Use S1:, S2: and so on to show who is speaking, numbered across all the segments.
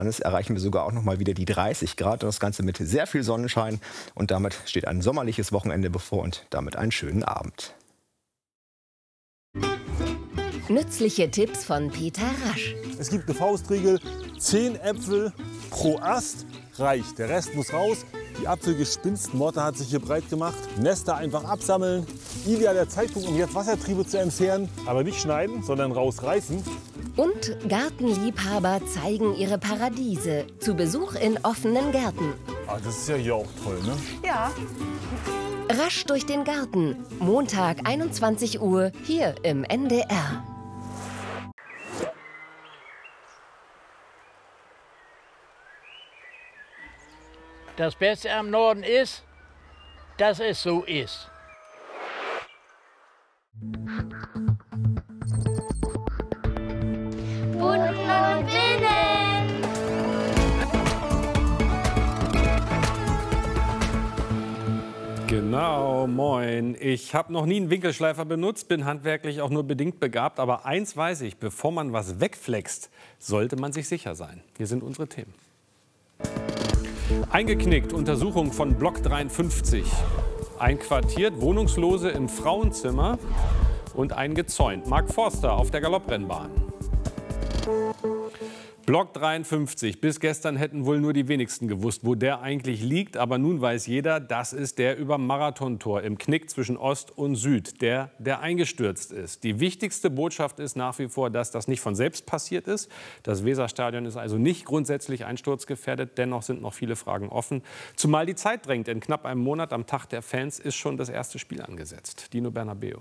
S1: erreichen wir sogar auch noch mal wieder die 30 Grad. Und das Ganze mit sehr viel Sonnenschein. Und damit steht ein sommerliches Wochenende bevor und damit einen schönen Abend.
S2: Nützliche Tipps von Peter Rasch.
S3: Es gibt eine Faustregel, 10 Äpfel pro Ast reicht. Der Rest muss raus. Die Apfelgespinstmotte hat sich hier breit gemacht. Nester einfach absammeln. Idealer Zeitpunkt, um jetzt Wassertriebe zu entfernen. Aber nicht schneiden, sondern rausreißen.
S2: Und Gartenliebhaber zeigen ihre Paradiese. Zu Besuch in offenen Gärten.
S3: Ah, das ist ja hier auch toll, ne?
S2: Ja. Rasch durch den Garten. Montag, 21 Uhr, hier im NDR.
S4: Das Beste am Norden ist, dass es so ist.
S5: Guten und Binnen!
S6: Genau, moin. Ich habe noch nie einen Winkelschleifer benutzt, bin handwerklich auch nur bedingt begabt. Aber eins weiß ich, bevor man was wegflext, sollte man sich sicher sein. Hier sind unsere Themen. Eingeknickt, Untersuchung von Block 53. Einquartiert, Wohnungslose im Frauenzimmer und eingezäunt. Mark Forster auf der Galopprennbahn. Block 53. Bis gestern hätten wohl nur die wenigsten gewusst, wo der eigentlich liegt. Aber nun weiß jeder, das ist der über Marathontor im Knick zwischen Ost und Süd, der eingestürzt ist. Die wichtigste Botschaft ist nach wie vor, dass das nicht von selbst passiert ist. Das Weserstadion ist also nicht grundsätzlich einsturzgefährdet. Dennoch sind noch viele Fragen offen. Zumal die Zeit drängt. In knapp einem Monat am Tag der Fans ist schon das erste Spiel angesetzt. Dino Bernabeu.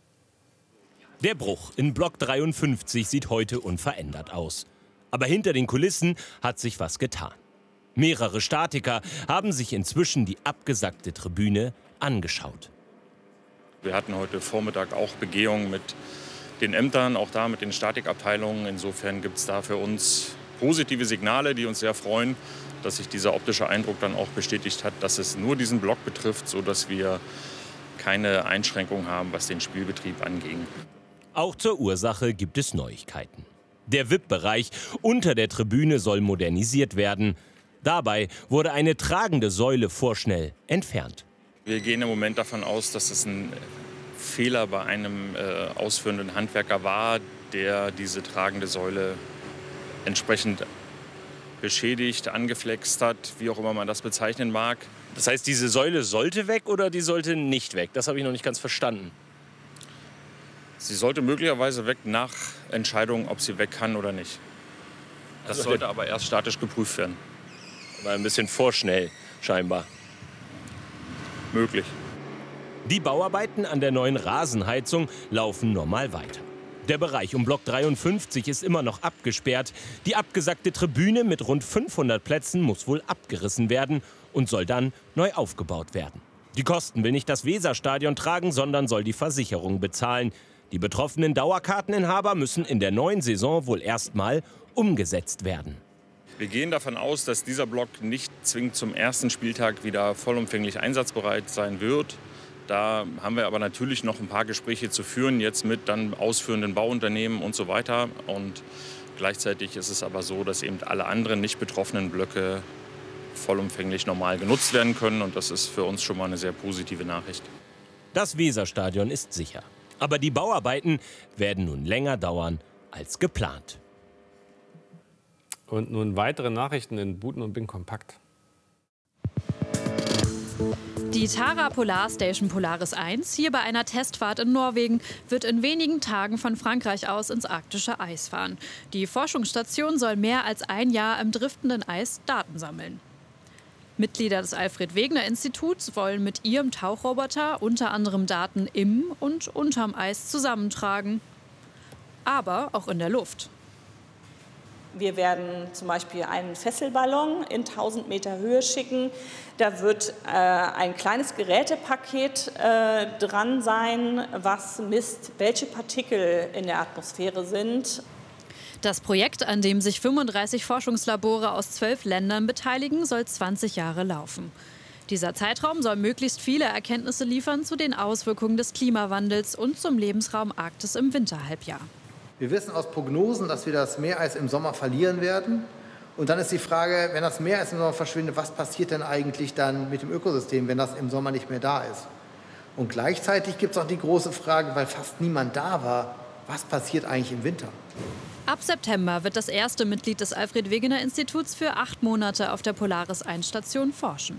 S7: Der Bruch in Block 53 sieht heute unverändert aus. Aber hinter den Kulissen hat sich was getan. Mehrere Statiker haben sich inzwischen die abgesackte Tribüne angeschaut.
S8: Wir hatten heute Vormittag auch Begehungen mit den Ämtern, auch da mit den Statikabteilungen. Insofern gibt es da für uns positive Signale, die uns sehr freuen, dass sich dieser optische Eindruck dann auch bestätigt hat, dass es nur diesen Block betrifft, sodass wir keine Einschränkungen haben, was den Spielbetrieb anging.
S7: Auch zur Ursache gibt es Neuigkeiten. Der VIP-Bereich unter der Tribüne soll modernisiert werden. Dabei wurde eine tragende Säule vorschnell entfernt.
S8: Wir gehen im Moment davon aus, dass es ein Fehler bei einem ausführenden Handwerker war, der diese tragende Säule entsprechend beschädigt, angeflext hat, wie auch immer man das bezeichnen mag.
S7: Das heißt, diese Säule sollte weg oder die sollte nicht weg? Das habe ich noch nicht ganz verstanden.
S8: Sie sollte möglicherweise weg nach Entscheidung, ob sie weg kann oder nicht. Das sollte aber erst statisch geprüft werden.
S7: War ein bisschen vorschnell, scheinbar.
S8: Möglich.
S7: Die Bauarbeiten an der neuen Rasenheizung laufen normal weiter. Der Bereich um Block 53 ist immer noch abgesperrt. Die abgesackte Tribüne mit rund 500 Plätzen muss wohl abgerissen werden und soll dann neu aufgebaut werden. Die Kosten will nicht das Weserstadion tragen, sondern soll die Versicherung bezahlen. Die betroffenen Dauerkarteninhaber müssen in der neuen Saison wohl erstmal umgesetzt werden.
S8: Wir gehen davon aus, dass dieser Block nicht zwingend zum ersten Spieltag wieder vollumfänglich einsatzbereit sein wird. Da haben wir aber natürlich noch ein paar Gespräche zu führen, jetzt mit dann ausführenden Bauunternehmen und so weiter. Und gleichzeitig ist es aber so, dass eben alle anderen nicht betroffenen Blöcke vollumfänglich normal genutzt werden können. Und das ist für uns schon mal eine sehr positive Nachricht.
S7: Das Weserstadion ist sicher. Aber die Bauarbeiten werden nun länger dauern als geplant.
S6: Und nun weitere Nachrichten in Buten und Bing Kompakt.
S9: Die Tara Polar Station Polaris 1, hier bei einer Testfahrt in Norwegen, wird in wenigen Tagen von Frankreich aus ins arktische Eis fahren. Die Forschungsstation soll mehr als ein Jahr im driftenden Eis Daten sammeln. Mitglieder des Alfred-Wegener-Instituts wollen mit ihrem Tauchroboter unter anderem Daten im und unterm Eis zusammentragen, aber auch in der Luft.
S10: Wir werden zum Beispiel einen Fesselballon in 1000 Meter Höhe schicken. Da wird ein kleines Gerätepaket dran sein, was misst, welche Partikel in der Atmosphäre sind.
S9: Das Projekt, an dem sich 35 Forschungslabore aus 12 Ländern beteiligen, soll 20 Jahre laufen. Dieser Zeitraum soll möglichst viele Erkenntnisse liefern zu den Auswirkungen des Klimawandels und zum Lebensraum Arktis im Winterhalbjahr.
S11: Wir wissen aus Prognosen, dass wir das Meereis im Sommer verlieren werden. Und dann ist die Frage, wenn das Meer erst im Sommer verschwindet, was passiert denn eigentlich dann mit dem Ökosystem, wenn das im Sommer nicht mehr da ist? Und gleichzeitig gibt es auch die große Frage, weil fast niemand da war, was passiert eigentlich im Winter?
S9: Ab September wird das erste Mitglied des Alfred-Wegener-Instituts für 8 Monate auf der Polaris-1-Station forschen.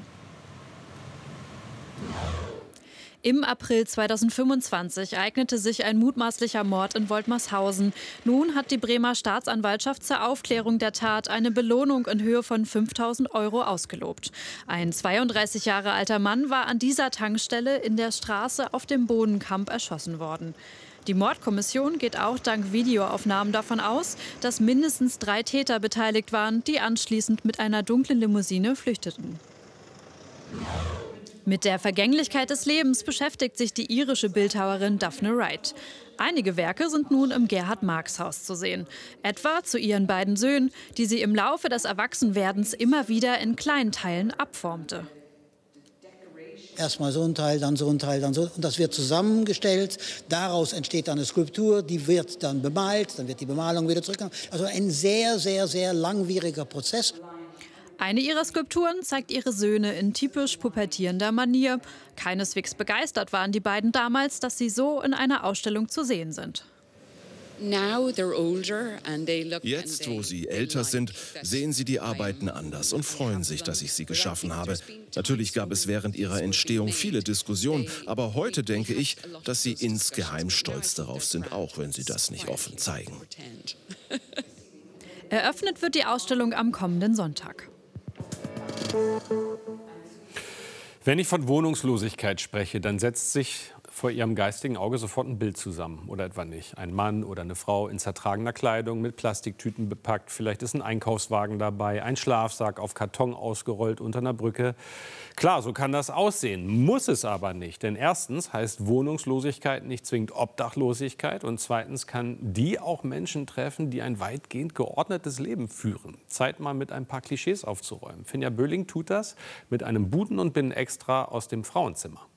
S9: Im April 2025 ereignete sich ein mutmaßlicher Mord in Woltmershausen. Nun hat die Bremer Staatsanwaltschaft zur Aufklärung der Tat eine Belohnung in Höhe von 5.000 € ausgelobt. Ein 32 Jahre alter Mann war an dieser Tankstelle in der Straße auf dem Bodenkamp erschossen worden. Die Mordkommission geht auch dank Videoaufnahmen davon aus, dass mindestens 3 Täter beteiligt waren, die anschließend mit einer dunklen Limousine flüchteten. Mit der Vergänglichkeit des Lebens beschäftigt sich die irische Bildhauerin Daphne Wright. Einige Werke sind nun im Gerhard-Marx-Haus zu sehen. Etwa zu ihren beiden Söhnen, die sie im Laufe des Erwachsenwerdens immer wieder in kleinen Teilen abformte.
S12: Erstmal so ein Teil, dann so ein Teil, dann so. Und das wird zusammengestellt. Daraus entsteht dann eine Skulptur, die wird dann bemalt, dann wird die Bemalung wieder zurückgenommen. Also ein sehr, sehr, sehr langwieriger Prozess.
S9: Eine ihrer Skulpturen zeigt ihre Söhne in typisch pubertierender Manier. Keineswegs begeistert waren die beiden damals, dass sie so in einer Ausstellung zu sehen sind.
S13: Jetzt, wo sie älter sind, sehen sie die Arbeiten anders und freuen sich, dass ich sie geschaffen habe. Natürlich gab es während ihrer Entstehung viele Diskussionen, aber heute denke ich, dass sie insgeheim stolz darauf sind, auch wenn sie das nicht offen zeigen.
S9: Eröffnet wird die Ausstellung am kommenden Sonntag.
S6: Wenn ich von Wohnungslosigkeit spreche, dann setzt sich vor Ihrem geistigen Auge sofort ein Bild zusammen. Oder etwa nicht. Ein Mann oder eine Frau in zertragener Kleidung mit Plastiktüten bepackt. Vielleicht ist ein Einkaufswagen dabei, ein Schlafsack auf Karton ausgerollt unter einer Brücke. Klar, so kann das aussehen, muss es aber nicht. Denn erstens heißt Wohnungslosigkeit nicht zwingend Obdachlosigkeit. Und zweitens kann die auch Menschen treffen, die ein weitgehend geordnetes Leben führen. Zeit mal mit ein paar Klischees aufzuräumen. Finja Böhling tut das mit einem Buden- und Binnen-Extra aus dem Frauenzimmer.